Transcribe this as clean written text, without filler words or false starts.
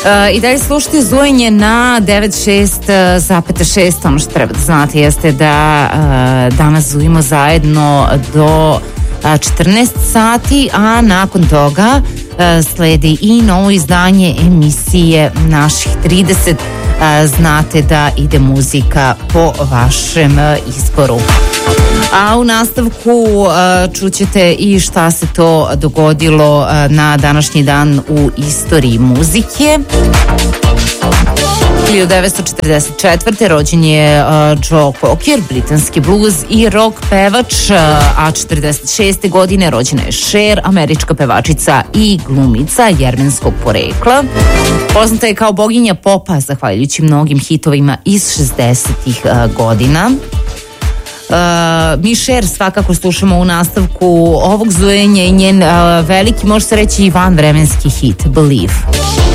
I dalje slušajte Zujenje na 96,6. Ono što treba da znate jeste da danas zujimo zajedno do 14 sati, a nakon toga sledi i novo izdanje emisije Naših 30. Znate da ide muzika po vašem izboru. A u nastavku čućete i šta se to dogodilo na današnji dan u istoriji muzike. 1944. rođen je Joe Cocker, britanski blues i rock pevač, a 46. godine rođena je Cher, američka pevačica i glumica jermenskog porekla. Poznata je kao boginja popa, zahvaljujući mnogim hitovima iz 60-ih godina. Mi Cher svakako slušamo u nastavku ovog zujenja i njen veliki, može se reći i vanvremenski hit Believe.